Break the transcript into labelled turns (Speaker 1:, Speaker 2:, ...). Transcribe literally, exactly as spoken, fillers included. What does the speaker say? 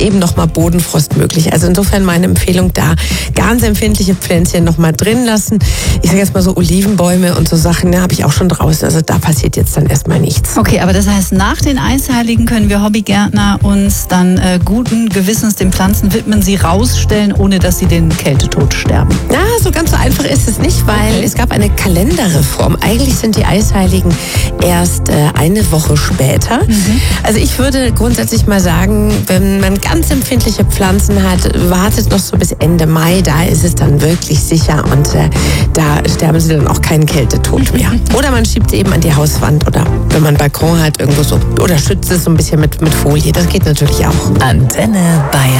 Speaker 1: eben nochmal Bodenfrost möglich. Also insofern meine Empfehlung da, ganz empfindliche Pflänzchen nochmal drin lassen. Ich sage jetzt mal so Olivenbäume und so Sachen, ne, habe ich auch schon draußen. Also da passiert jetzt dann erstmal nichts.
Speaker 2: Okay, aber das heißt, nach den Eisheiligen können wir Hobbygärtner uns dann äh, guten Gewissens den Pflanzen widmen, sie rausstellen, ohne dass sie den Kältetod sterben.
Speaker 1: Na, so ganz so einfach ist es nicht, weil okay. es gab eine Kalenderreform. Eigentlich sind die Eisheiligen erst äh, eine Woche später. Mhm. Also ich würde grundsätzlich mal sagen, wenn man ganz empfindliche Pflanzen hat, wartet noch so bis Ende Mai. Da ist es dann wirklich sicher und äh, da sterben sie dann auch keinen Kältetod mehr. Oder man schiebt sie eben an die Hauswand oder wenn man einen Balkon hat, irgendwo so. Oder schützt es so ein bisschen mit, mit Folie. Das geht natürlich auch.
Speaker 3: Antenne Bayern.